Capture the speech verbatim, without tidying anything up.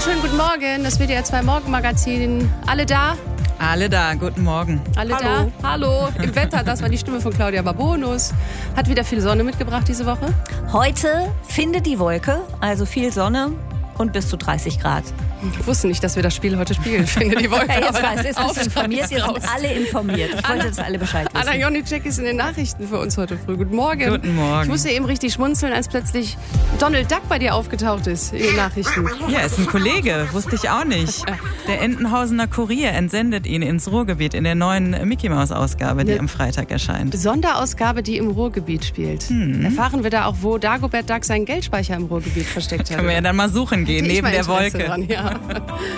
schönen guten Morgen. Das W D R zwei Morgenmagazin. Alle da? Alle da, guten Morgen. Alle Hallo. da? Hallo. Im Wetter, das war die Stimme von Claudia Babonus. Hat wieder viel Sonne mitgebracht diese Woche? Heute findet die Wolke, also viel Sonne und bis zu dreißig Grad. Ich wusste nicht, dass wir das Spiel heute spielen. Finde die Wolke. Ja, jetzt weiß ich, jetzt bist du Aufschlag informiert, jetzt raus. sind alle informiert. Ich wollte, dass alle Bescheid wissen. Anna Jonicek ist in den Nachrichten für uns heute früh. Guten Morgen. Guten Morgen. Ich musste eben richtig schmunzeln, als plötzlich Donald Duck bei dir aufgetaucht ist in den Nachrichten. Ja, ist ein Kollege, wusste ich auch nicht. Der Entenhausener Kurier entsendet ihn ins Ruhrgebiet in der neuen Mickey-Maus-Ausgabe, die Ne. am Freitag erscheint. Sonderausgabe, die im Ruhrgebiet spielt. Hm. Erfahren wir da auch, wo Dagobert Duck seinen Geldspeicher im Ruhrgebiet versteckt hat. Können wir ja dann mal suchen gehen, Hätte ich neben mal der Interesse Wolke. dran, ja.